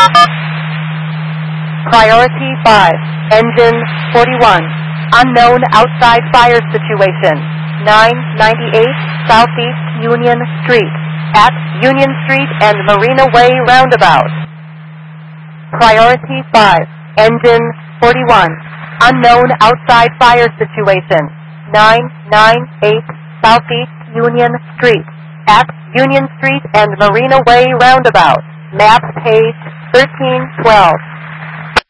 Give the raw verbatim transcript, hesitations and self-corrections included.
Priority five, engine forty-one. Unknown outside fire situation. nine ninety-eight Southeast Union Street. At Union Street and Marina Way roundabout. Priority five, engine forty-one. Unknown outside fire situation. nine ninety-eight Southeast Union Street. At Union Street and Marina Way roundabout. Map page thirteen twelve.